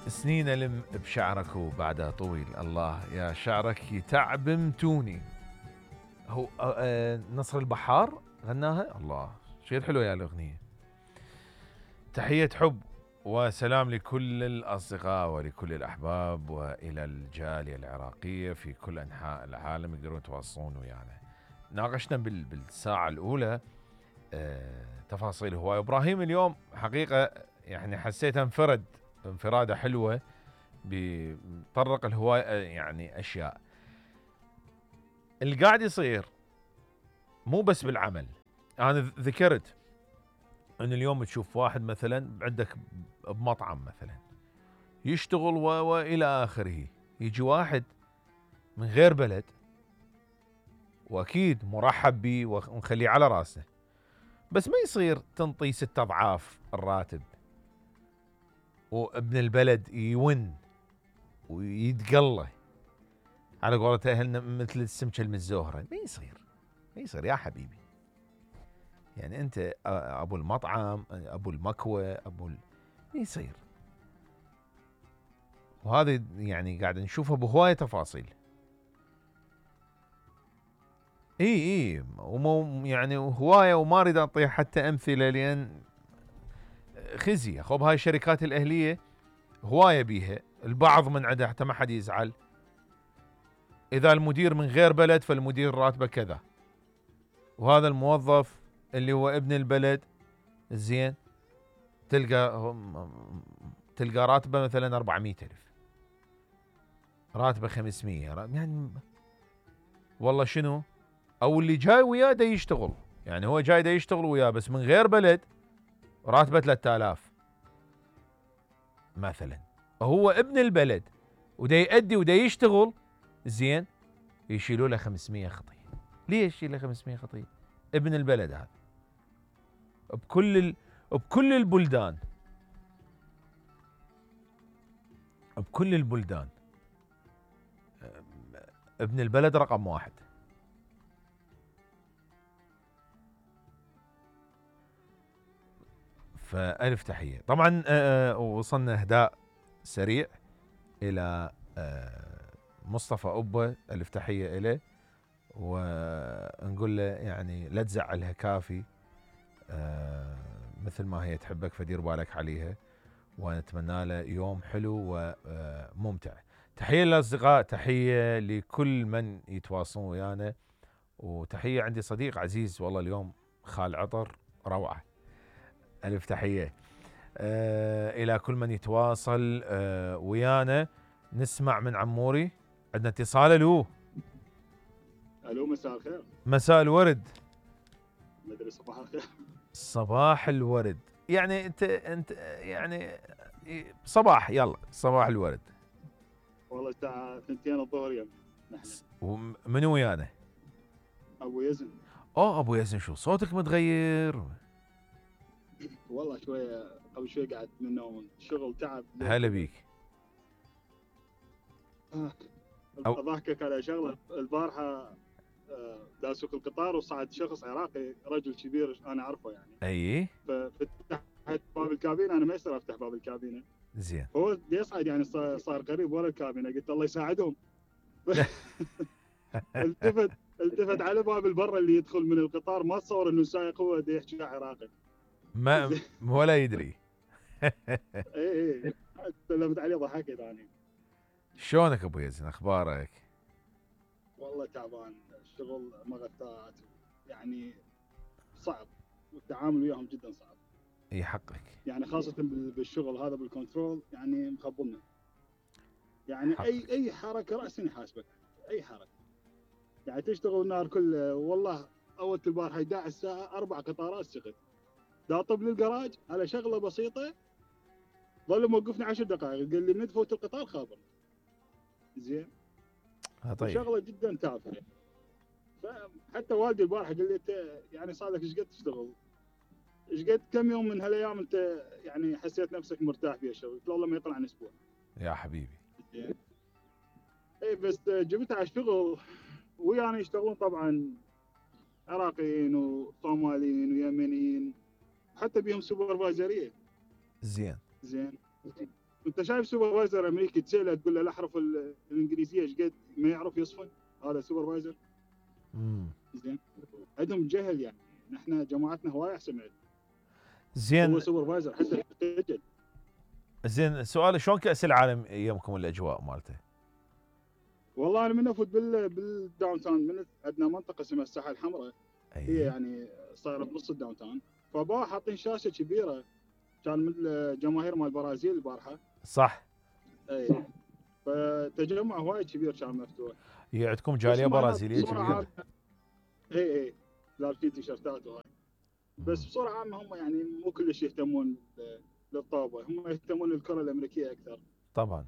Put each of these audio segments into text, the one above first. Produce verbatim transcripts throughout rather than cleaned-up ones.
سنين ألم بشعرك وبعدها طويل، الله يا شعرك يتعبمتوني. هو آه آه، نصر البحار غناها، الله شيء حلو يا الأغنية. تحية حب وسلام لكل الأصدقاء ولكل الأحباب وإلى الجالية العراقية في كل أنحاء العالم يقدرون يتواصلون ويانا. ناقشنا بال- بالساعة الأولى آه تفاصيل هواية إبراهيم. اليوم حقيقة يعني حسيت انفرد انفرادة حلوة، بيطرق الهواية يعني أشياء اللي قاعد يصير مو بس بالعمل. أنا ذكرت أن اليوم تشوف واحد مثلا عندك بمطعم مثلا يشتغل و... وإلى آخره، يجي واحد من غير بلد وأكيد مرحب به ونخليه على راسه، بس ما يصير تنطي ست أضعاف الراتب وابن البلد يون ويتقله على قولة أهلنا مثل السمكة المزوهرة. ما يصير، ما يصير يا حبيبي. يعني أنت أبو المطعم، أبو المكوى، أبو ال... ما يصير. وهذا يعني قاعد نشوفه بهواية تفاصيل. اي اي ومو يعني هوايه، وما اريد اعطي حتى امثله لان خزي اخو بهاي الشركات الاهليه هوايه بيها. البعض من عندها حتى ما حد يزعل، اذا المدير من غير بلد فالمدير راتبه كذا، وهذا الموظف اللي هو ابن البلد زين تلقى تلقى راتبه مثلا أربعمية ألف، راتبه خمسمية، يعني والله شنو. او اللي جاي وياه دا يشتغل، يعني هو جاي دا يشتغل وياه بس من غير بلد راتبه ثلاثة آلاف مثلا، هو ابن البلد ودا يأدي ودا يشتغل زين، يشيلوا له خمسمية خطيه. ليش يشيل له خمسمية خطيه؟ ابن البلد هذا بكل ال... بكل البلدان، بكل البلدان ابن البلد رقم واحد. فألف تحية. طبعا آه، وصلنا اهداء سريع الى آه، مصطفى أبا، ألف تحية إليه، ونقول له يعني لا تزعلها كافي، آه، مثل ما هي تحبك فدير بالك عليها، ونتمنى له يوم حلو وممتع. تحية للأصدقاء، تحية لكل من يتواصلون ويانا، وتحية عندي صديق عزيز والله اليوم خال عطر روعة، ألف تحية. آه إلى كل من يتواصل آه ويانا. نسمع من عموري، عندنا اتصال. الو الو مساء الخير. مساء الورد. مدري صباح الخير. صباح الورد. يعني انت انت يعني صباح، يلا صباح الورد. والله الساعة اثنتين الظهر يم نحن. ومنو ويانا؟ ابو يزن. اوه ابو ياسين، شو صوتك متغير؟ والله شوية قبل شوي قعدت من النوم، شغل تعب. هلا بيك. آه. أو اضحكك على شغلة البارحة. آه، دا اسوق القطار وصعد شخص عراقي، رجل كبير انا اعرفه يعني. اي ففتحت باب الكابينة، انا ما يصير افتح باب الكابينة، زين. هو يصعد يعني صار صار قريب ورا الكابينة، قلت الله يساعدهم. التفت التفت على باب البر اللي يدخل من القطار، ما تصور انه السائق هو دا يحكي عراقي. ما ولا يدري. اي اي سلمت عليه ضحكت انا. شلونك ابو ياسين، اخبارك؟ والله تعبان، الشغل مغثات يعني صعب، والتعامل وياهم جدا صعب. اي حقك. يعني خاصة بالشغل هذا بالكنترول، يعني مخبلنا. يعني حقك. اي اي حركة رأسا يحاسبك، اي حركة. يعني تشتغل النهار كله. والله اول البارحة احد عشر الساعة اربع قطارات سقط، داطب للجراج على شغلة بسيطة، ظل موقفني عشر دقائق، قال لي من تفوت القطار خابرني. زين. طيب. وشغله جدا تافهه. فحتى والدي البارحه قال لي انت يعني صار لك ايش قد تشتغل؟ ايش قد كم يوم من هالايام انت يعني حسيت نفسك مرتاح في الشغل؟ قلت له والله ما يطلع عن اسبوع. يا حبيبي. اي بس جبتها على الشغل ويانا يشتغلون طبعا عراقيين وصوماليين ويمنيين، حتى بيهم سوبرفايزريه. زين. زين. انت شايف سوبرفايزر امريكي تساله تقول له الاحرف ال- الانجليزيه ايش قد ما يعرف يصفن، هذا سوبرفايزر. امم زين، عندهم جهل يعني. نحن جماعتنا هواي احسن منه. زين هو سوبرفايزر حتى خجل. زين سؤال، شلون كأس العالم يمكم الاجواء مالته؟ والله انا من افوت بال بالداون تاون، من عندنا منطقه اسمها الساحه الحمراء، هي اي يعني صايره بنص الداون تاون، فبا حاطين شاشه كبيره، كان من الجماهير مال البرازيل البارحه. صح. اي، فتجمع هواي كبير كان مفتوح. هي عندكم بس جاليه هم هناك برازيليه بصوره كبيره. عامه، اي اي لابسين تيشرتات وهاي. بس مم. بصوره عامه هم يعني مو كلش يهتمون للطابه، هم يهتمون للكره الامريكيه اكثر. طبعا.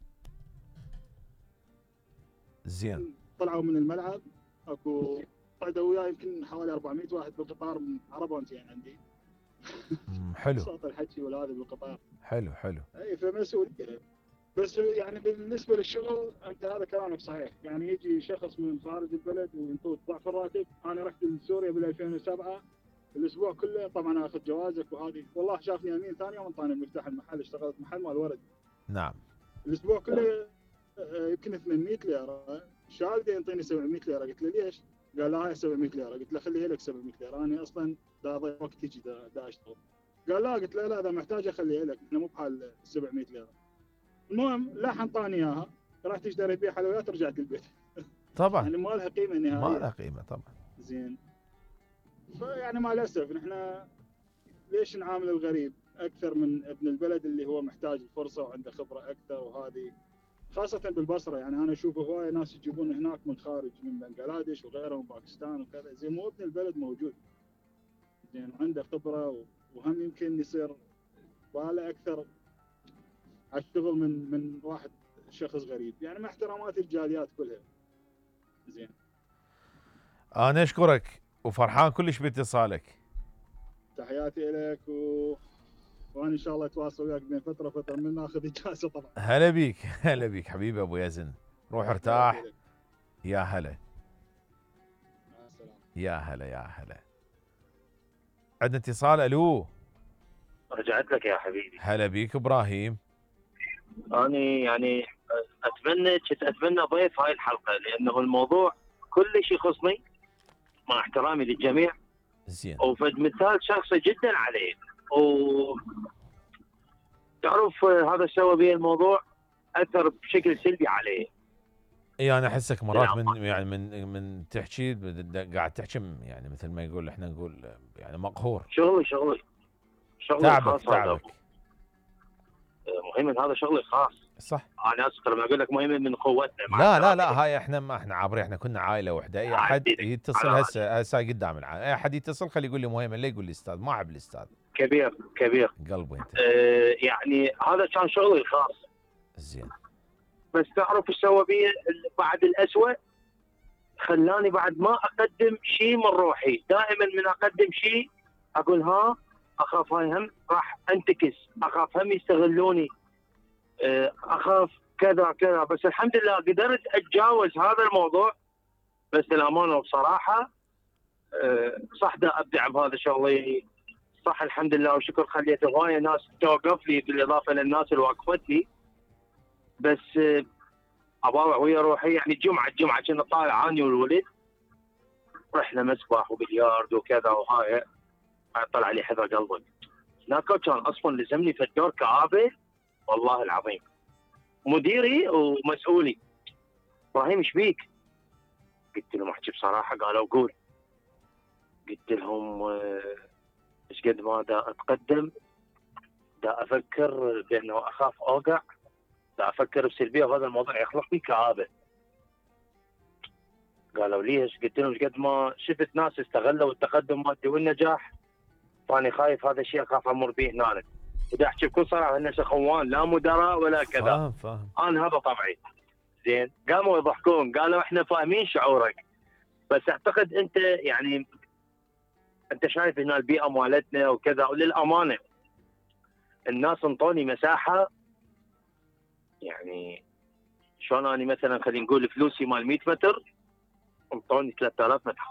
زين. طلعوا من الملعب، اكو قعدوا وياي يمكن حوالي أربعمية واحد بالقطار من عربونتين عندي. مم. حلو صوت الحكي والهذا بالقطار. حلو حلو. اي فمسؤوليه. بس يعني بالنسبه للشغل انت هذا كلامك صحيح، يعني يجي شخص من خارج البلد وينطوك ضعف الراتب. انا رحت لسوريا بال ألفين وسبعة، الاسبوع كله طبعا اخذ جوازك وهذه، والله شافني امين ثاني يوم انطاني مفتاح المحل، اشتغلت محل مال ورد. نعم. الاسبوع كله آه، يمكن ثمانمية ليره، شالدي ينطيني سبعمية ليره. قلت له ليش؟ قال لا هاي سبعمية ليره. قلت له خليها لك سبعمية ليره، انا اصلا دا اضيع وقت يجي دا, دا اشتغل. قال لا. قلت له لا اذا محتاج اخليها لك، احنا مو بحال سبعمية ليره. المهم لا انطاني اياها، رحت اشتريت بيها حلويات ورجعت البيت. طبعا يعني ما لها قيمه ما نهائيه. لها قيمه طبعا. زين، فيعني مع الاسف نحن ليش نعامل الغريب اكثر من ابن البلد اللي هو محتاج الفرصه وعنده خبره اكثر وهذه، خاصه بالبصره. يعني انا اشوف هواي ناس يجيبون هناك من خارج، من بنغلاديش وغيره وباكستان وكذا، زين مو ابن البلد موجود زين عنده خبره، وهم يمكن يصير باله اكثر على الشغل من من واحد شخص غريب. يعني مع احترامات الجاليات كلها. زين، انا اشكرك وفرحان كلش باتصالك. تحياتي لك و... وانا ان شاء الله اتواصل وياك بين فتره وفتره من ناخذ اجازه طبعا. هلا بيك هلا بيك حبيبي ابو يزن، روح ارتاح. تحياتي لك. يا هلا مع السلامه. يا هلا يا هلا. عندنا اتصال. الو. رجعت لك يا حبيبي. هلا بيك ابراهيم. أنا يعني أتمنى كنت أتمنى ضيف هاي الحلقة، لأنه الموضوع كلش يخصني مع احترامي للجميع، زين. وفد مثال شخصي جدا عليه. و تعرف هذا سوى بي الموضوع أثر بشكل سلبي عليه. اي انا احسك مرات من يعني من من تحكي قاعد تحكي يعني مثل ما يقول احنا نقول يعني مقهور. شغلي شغلي شغلي تعبك الخاص هذا. تعبك. مهم من هذا شغلي الخاص. صح. أنا أسف لما أقول لك مهم من قوتنا. مع لا لا احترامي لا لك. هاي احنا ما احنا عابرين، احنا كنا عائله واحده. اي احد عادي لك. يتصل على هسه هسه قدام العالم، اي احد يتصل خليه يقول لي مهمه، لا يقول لي استاذ، ما احب الاستاذ. كبير كبير. قلبي انت. أه يعني هذا كان شغلي الخاص. زين. بس تعرف ايش سوى بي بعد الأسوأ؟ خلاني بعد ما اقدم شيء من روحي. دائما من اقدم شيء اقول ها اخاف هاي هم راح انتكس، اخاف هم يستغلوني، اخاف كذا كذا. بس الحمد لله قدرت اتجاوز هذا الموضوع. بس الامانه وبصراحه صح دا ابدع بهذا شغلي. صح الحمد لله وشكر خليت هوايه ناس توقف لي بالاضافه للناس اللي وقفت لي. بس اضاوع ويا روحي. يعني الجمعه الجمعه كنا طالع اني والولد، رحنا مسبح وبليارد وكذا وهاي. طلع لي حذر قلبي. هناك كان اصلا لزمني في الدور كآبه والله العظيم. مديري ومسؤولي ابراهيم ايش بيك؟ قلت لهم احكي بصراحه. قالوا قول. قلت لهم ايش قد ما دا اتقدم دا افكر بانه اخاف اوقع، دا افكر بسلبيه وهذا الموضوع يخلق لي كآبه. قالوا ليش؟ قلت لهم قد ما شفت ناس استغلوا التقدم مالتي والنجاح، فاني خايف هذا الشيء اخاف امر به هنالك. بدي احكي بكل صراحه الناس اخوان لا مدراء ولا كذا. فاهم فاهم. انا هذا طبعي. زين قاموا يضحكون قالوا احنا فاهمين شعورك، بس اعتقد انت يعني انت شايف هنا البيئه مالتنا وكذا. وللامانه الناس انطوني مساحه. يعني شلون اني مثلا خلينا نقول فلوسي مال مئة متر انطوني ثلاثة آلاف متر.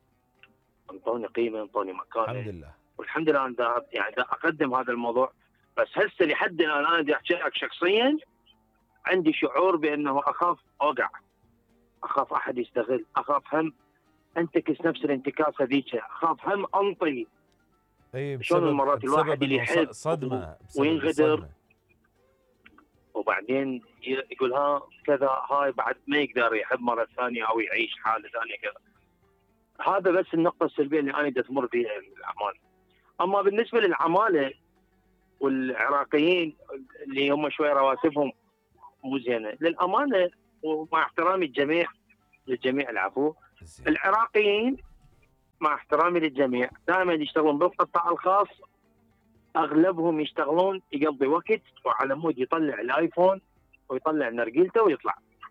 انطوني قيمه، انطوني مكانه. الحمد لله. والحمد لله انا يعني دا اقدم هذا الموضوع بس هسه لحد الان انا بدي احكي لك شخصيا عندي شعور بانه اخاف اوقع، اخاف احد يستغل، اخاف هم انتكس نفس الانتكاسه ذيك، اخاف هم انطي. اي شلون بسبب المرات الواحد بسبب اللي انه يحب ص- صدمه، بسبب وينغدر الصدمه. وبعدين يقول ها كذا، هاي بعد ما يقدر يحب مره ثانيه او يعيش حاله ثانيه كذا. هذا بس النقطه السلبيه اللي انا تمر فيها العماله. اما بالنسبه للعماله والعراقيين اللي هم شوي رواتبهم مو زينه للامانه، ومع احترامي الجميع للجميع العفو، زين. العراقيين مع احترامي للجميع دائما يشتغلون بالقطاع الخاص، اغلبهم يشتغلون يقضي وقت وعلى مود يطلع الايفون ويطلع نرجيلته ويطلع.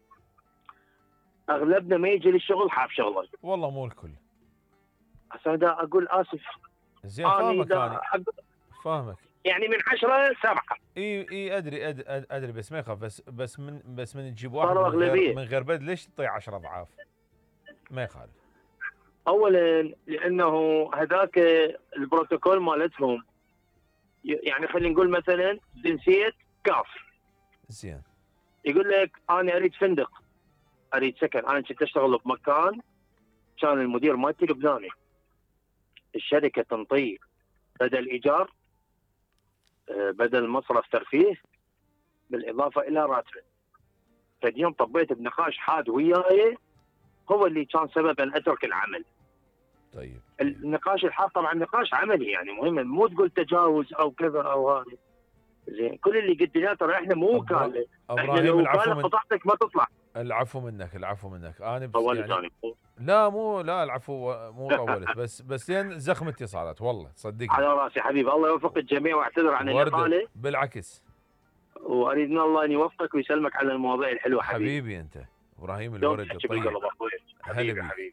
اغلبنا ما يجي للشغل حاب شغله. والله مو الكل. هسه دا اقول اسف. زين أنا فاهمك دا انا أق- فاهمك. يعني من عشرة سبعة. اي اي ادري أد- أد- ادري بس ما يخاف، بس بس من بس من تجيب واحد صاروا من غير أغلبية. من غير بد ليش تعطيه عشرة اضعاف؟ ما يخالف. اولا لانه هذاك البروتوكول مالتهم، يعني خلينا نقول مثلا جنسيه كاف، زين. يقول لك انا اريد فندق، اريد سكن، انا كنت اشتغل بمكان كان المدير مالتي لبناني، الشركه تنطي بدل ايجار، آه، بدل مصرف ترفيه، بالاضافه الى راتبه. فاليوم طبيت بنقاش حاد وياي هو اللي كان سبب ان اترك العمل. طيب. النقاش الحاد طبعا نقاش عملي يعني مهم، مو تقول تجاوز او كذا او هذا. زين كل اللي قلت له ترى احنا مو وكاله، احنا ابراهيم لو العفو وكاله من قطعتك ما تطلع. العفو منك العفو منك انا بس طولت يعني يعني. لا مو لا العفو مو طولت بس بس لين زخمتي صارت والله صدقني. على راسي حبيبي، الله يوفق الجميع واعتذر عن وردة النقاله، بالعكس. واريد من الله ان يوفقك ويسلمك على المواضيع الحلوه حبيبي. حبيبي انت ابراهيم دوم الورد تحكي الطيب. بالقلب اخوي. هلا حبيبي بيك. حبيبي.